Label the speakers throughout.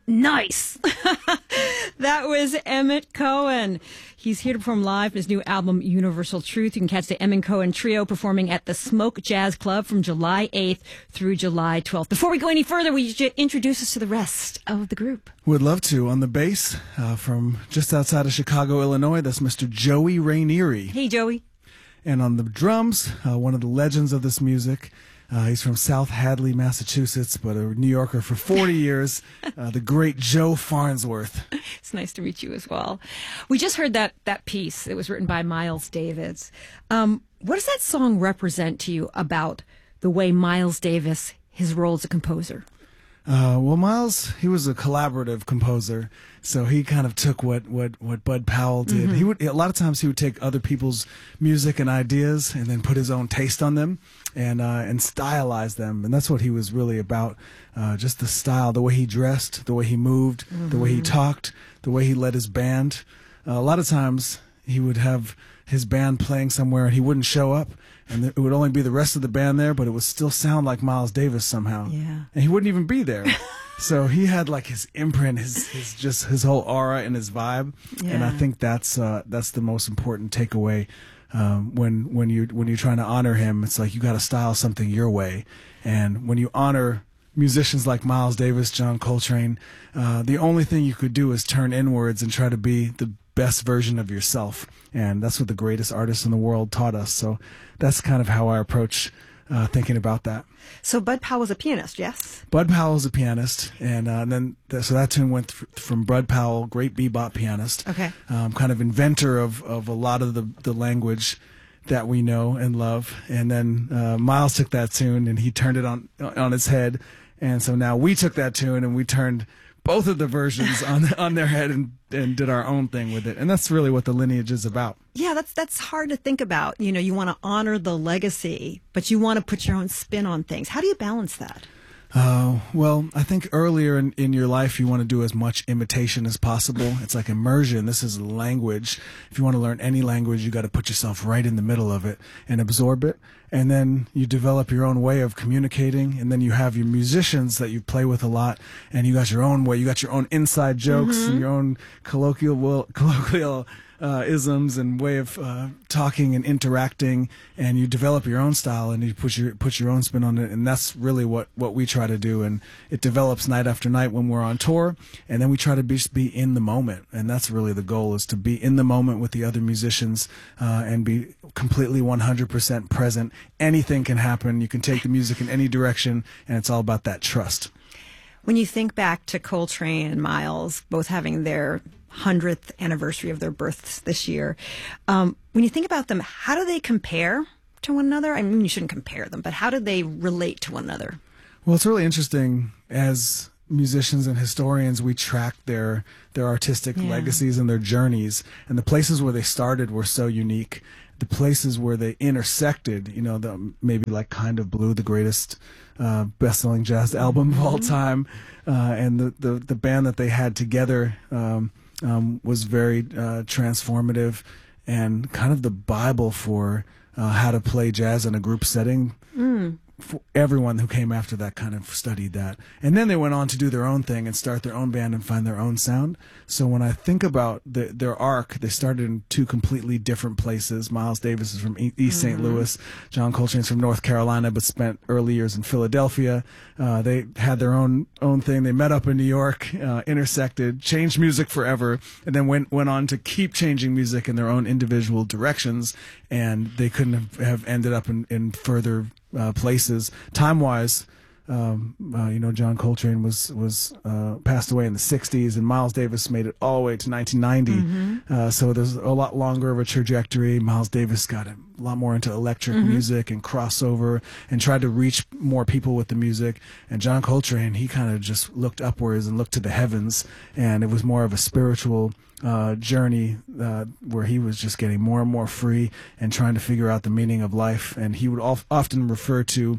Speaker 1: Nice. That was Emmett Cohen. He's here to perform live in his new album, Universal Truth. You can catch the Emmett Cohen Trio performing at the Smoke Jazz Club from July 8th through July 12th. Before we go any further, will you introduce us to the rest of the group?
Speaker 2: Would love to. On the bass, from just outside of Chicago, Illinois, that's Mr. Joey Rainieri.
Speaker 1: Hey, Joey.
Speaker 2: And on the drums, one of the legends of this music. He's from South Hadley, Massachusetts, but a New Yorker for 40 years, the great Joe Farnsworth.
Speaker 1: It's nice to meet you as well. We just heard that piece that was written by Miles Davis. What does that song represent to you about the way Miles Davis, his role as a composer?
Speaker 2: Well, Miles, he was a collaborative composer, so he kind of took what Bud Powell did. He would a lot of times he would take other people's music and ideas and then put his own taste on them and stylize them, and that's what he was really about. Just the style, the way he dressed, the way he moved, the way he talked, the way he led his band. A lot of times he would have his band playing somewhere and he wouldn't show up, and it would only be the rest of the band there, but it would still sound like Miles Davis somehow.
Speaker 1: Yeah.
Speaker 2: And he wouldn't even be there. So he had like his imprint, his whole aura and his vibe.
Speaker 1: Yeah.
Speaker 2: And I think that's the most important takeaway. When you're trying to honor him, it's like you got to style something your way. And when you honor musicians like Miles Davis, John Coltrane, the only thing you could do is turn inwards and try to be the best version of yourself. And that's what the greatest artists in the world taught us. So that's kind of how I approach thinking about that.
Speaker 1: So Bud Powell was a pianist, yes?
Speaker 2: Bud Powell is a pianist, and then so that tune went from Bud Powell, great bebop pianist,
Speaker 1: Okay.
Speaker 2: Kind of inventor of a lot of the language that we know and love. And then Miles took that tune and he turned it on its head, and so now we took that tune and we turned both of the versions on their head and did our own thing with it. And that's really what the lineage is about.
Speaker 1: Yeah, that's hard to think about. You know, you want to honor the legacy, but you want to put your own spin on things. How do you balance that?
Speaker 2: Well, I think earlier in your life, you want to do as much imitation as possible. It's like immersion. This is language. If you want to learn any language, you got to put yourself right in the middle of it and absorb it. And then you develop your own way of communicating. And then you have your musicians that you play with a lot, and you got your own way. You got your own inside jokes and your own colloquial isms and way of talking and interacting, and you develop your own style and you put your own spin on it. And that's really what we try to do, and it develops night after night when we're on tour. And then we try to be in the moment, and that's really the goal, is to be in the moment with the other musicians and be completely 100% present. Anything can happen. You can take the music in any direction, and it's all about that trust.
Speaker 1: When you think back to Coltrane and Miles, both having their 100th anniversary of their births this year, when you think about them, how do they compare to one another? I mean, you shouldn't compare them, but how do they relate to one another?
Speaker 2: Well, it's really interesting. As musicians and historians, we track their artistic legacies and their journeys, and the places where they started were so unique. The places where they intersected, maybe like Kind of Blue, the greatest best-selling jazz album of all time, and the band that they had together was very transformative and kind of the Bible for how to play jazz in a group setting. For everyone who came after that kind of studied that. And then they went on to do their own thing and start their own band and find their own sound. So when I think about their arc, they started in two completely different places. Miles Davis is from East St. Louis. John Coltrane's from North Carolina, but spent early years in Philadelphia. They had their own thing. They met up in New York, intersected, changed music forever, and then went on to keep changing music in their own individual directions. And they couldn't have ended up in further places. Time-wise, John Coltrane was passed away in the 60s, and Miles Davis made it all the way to 1990. So there's a lot longer of a trajectory. Miles Davis got a lot more into electric music and crossover and tried to reach more people with the music. And John Coltrane, he kind of just looked upwards and looked to the heavens, and it was more of a spiritual journey where he was just getting more and more free and trying to figure out the meaning of life. And he would often refer to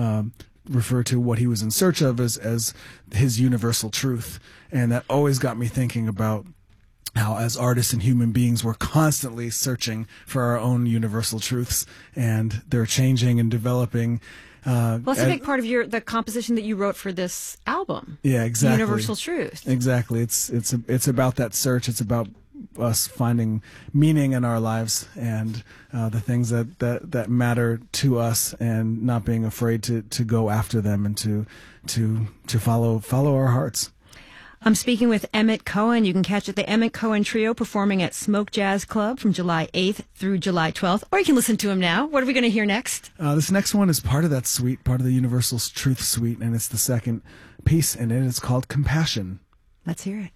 Speaker 2: what he was in search of as his universal truth. And that always got me thinking about how as artists and human beings we're constantly searching for our own universal truths, and they're changing and developing.
Speaker 1: Well, it's a big part of the composition that you wrote for this album.
Speaker 2: Yeah, exactly.
Speaker 1: Universal Truth.
Speaker 2: Exactly. It's about that search. It's about us finding meaning in our lives, and the things that matter to us, and not being afraid to go after them, and to follow our hearts.
Speaker 1: I'm speaking with Emmett Cohen. You can catch the Emmett Cohen Trio performing at Smoke Jazz Club from July 8th through July 12th. Or you can listen to him now. What are we going to hear next?
Speaker 2: This next one is part of that suite, part of the Universal Truth suite, and it's the second piece in it. It's called Compassion.
Speaker 1: Let's hear it.